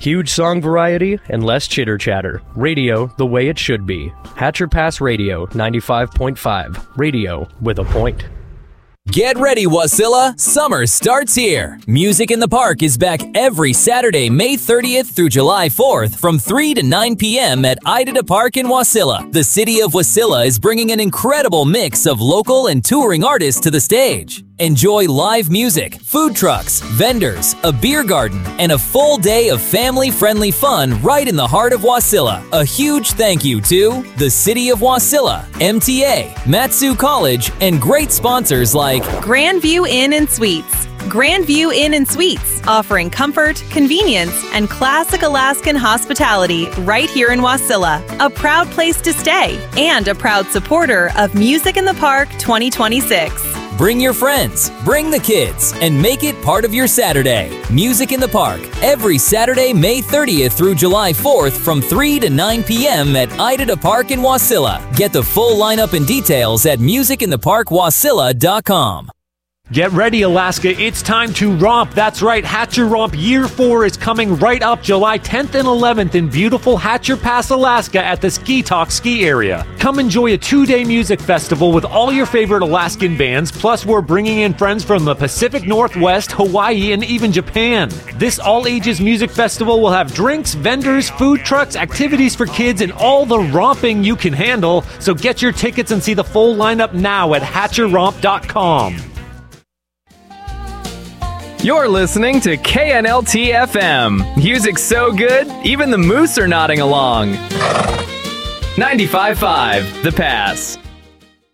Huge song variety and less chitter-chatter. Radio the way it should be. Hatcher Pass Radio 95.5. Radio with a point. Get ready, Wasilla! Summer starts here! Music in the Park is back every Saturday, May 30th through July 4th from 3 to 9 p.m. at Idada Park in Wasilla. The city of Wasilla is bringing an incredible mix of local and touring artists to the stage. Enjoy live music, food trucks, vendors, a beer garden, and a full day of family-friendly fun right in the heart of Wasilla. A huge thank you to the City of Wasilla, MTA, Matsu College, and great sponsors like Grandview Inn and Suites. Grandview Inn and Suites, offering comfort, convenience, and classic Alaskan hospitality right here in Wasilla. A proud place to stay and a proud supporter of Music in the Park 2026. Bring your friends, bring the kids, and make it part of your Saturday. Music in the Park, every Saturday, May 30th through July 4th from 3 to 9 p.m. at Idada Park in Wasilla. Get the full lineup and details at musicintheparkwasilla.com. Get ready, Alaska. It's time to romp. That's right. Hatcher Romp Year 4 is coming right up July 10th and 11th in beautiful Hatcher Pass, Alaska at the Ski Talk ski area. Come enjoy a 2-day music festival with all your favorite Alaskan bands, plus we're bringing in friends from the Pacific Northwest, Hawaii, and even Japan. This all-ages music festival will have drinks, vendors, food trucks, activities for kids, and all the romping you can handle. So get your tickets and see the full lineup now at hatcherromp.com. You're listening to KNLT FM. Music so good, even the moose are nodding along. 95.5, The Pass.